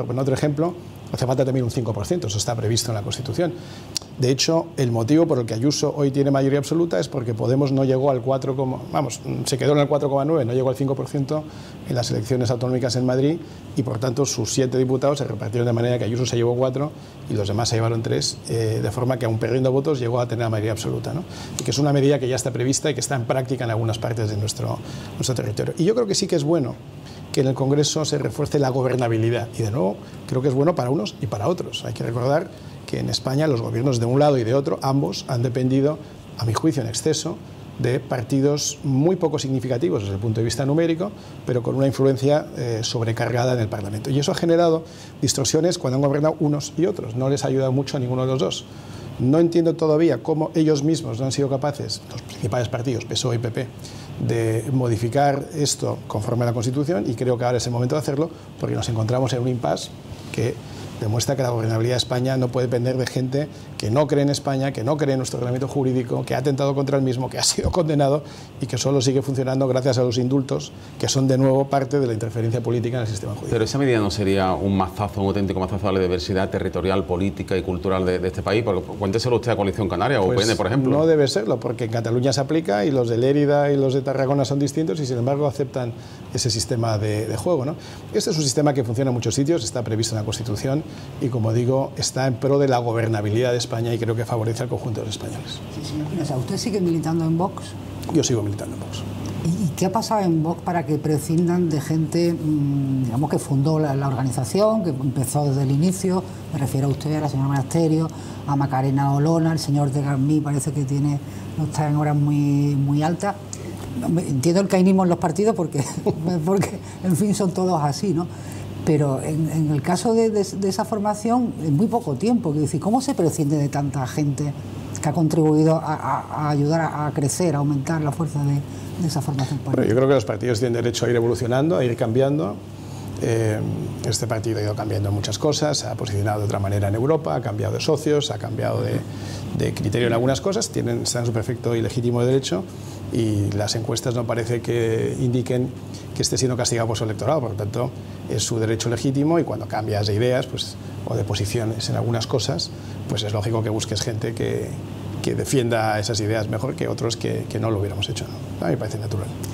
por poner otro ejemplo, hace falta también un 5%, eso está previsto en la Constitución. De hecho, el motivo por el que Ayuso hoy tiene mayoría absoluta es porque Podemos no llegó al 4, se quedó en el 4,9, no llegó al 5% en las elecciones autonómicas en Madrid y por tanto sus 7 diputados se repartieron de manera que Ayuso se llevó 4 y los demás se llevaron 3, de forma que aun perdiendo votos llegó a tener la mayoría absoluta, ¿no? Y que es una medida que ya está prevista y que está en práctica en algunas partes de nuestro territorio. Y yo creo que sí que es bueno que en el Congreso se refuerce la gobernabilidad y de nuevo creo que es bueno para unos y para otros. Hay que recordar que en España los gobiernos de un lado y de otro, ambos, han dependido, a mi juicio en exceso, de partidos muy poco significativos desde el punto de vista numérico, pero con una influencia sobrecargada en el Parlamento. Y eso ha generado distorsiones cuando han gobernado unos y otros. No les ha ayudado mucho a ninguno de los dos. No entiendo todavía cómo ellos mismos no han sido capaces, los principales partidos, PSOE y PP, de modificar esto conforme a la Constitución, y creo que ahora es el momento de hacerlo, porque nos encontramos en un impasse que demuestra que la gobernabilidad de España no puede depender de gente que no cree en España, que no cree en nuestro ordenamiento jurídico, que ha atentado contra el mismo, que ha sido condenado y que solo sigue funcionando gracias a los indultos, que son de nuevo parte de la interferencia política en el sistema judicial. Pero esa medida no sería un mazazo, un auténtico mazazo a la diversidad territorial, política y cultural de este país. Porque cuénteselo usted a Coalición Canaria o UPN, por ejemplo. No debe serlo, porque en Cataluña se aplica y los de Lérida y los de Tarragona son distintos y sin embargo aceptan ese sistema de juego, ¿no? Este es un sistema que funciona en muchos sitios, está previsto en la Constitución y, como digo, está en pro de la gobernabilidad de España y creo que favorece al conjunto de los españoles. Sí, señor Pinoza, ¿usted sigue militando en Vox? Yo sigo militando en Vox. ¿Y qué ha pasado en Vox para que prescindan de gente, digamos, que fundó la organización, que empezó desde el inicio? Me refiero a usted, a la señora Monasterio, a Macarena Olona, el señor de Garmí parece que no está en horas muy altas. Entiendo el cainismo en los partidos porque en fin, son todos así, ¿no? Pero en el caso de esa formación, en muy poco tiempo, quiero decir, ¿cómo se prescinde de tanta gente que ha contribuido a ayudar a crecer, a aumentar la fuerza de esa formación política? Bueno, yo creo que los partidos tienen derecho a ir evolucionando, a ir cambiando. Este partido ha ido cambiando en muchas cosas, se ha posicionado de otra manera en Europa, ha cambiado de socios, ha cambiado de criterio en algunas cosas, están en su perfecto y legítimo derecho, y las encuestas no parece que indiquen que esté siendo castigado por su electorado, por lo tanto es su derecho legítimo, y cuando cambias de ideas o de posiciones en algunas cosas, pues es lógico que busques gente que defienda esas ideas mejor que otros que no lo hubiéramos hecho, ¿no? A mí me parece natural.